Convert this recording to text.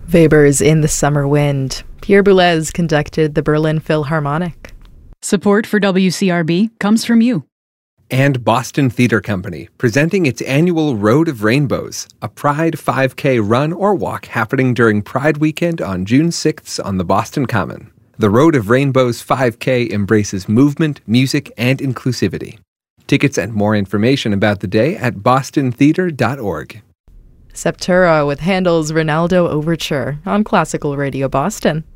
Weber's In the Summer Wind. Pierre Boulez conducted the Berlin Philharmonic. Support for WCRB comes from you. And Boston Theater Company, presenting its annual Road of Rainbows, a Pride 5K run or walk happening during Pride Weekend on June 6th on the Boston Common. The Road of Rainbows 5K embraces movement, music, and inclusivity. Tickets and more information about the day at bostontheater.org. Septura with Handel's Ronaldo Overture on Classical Radio Boston.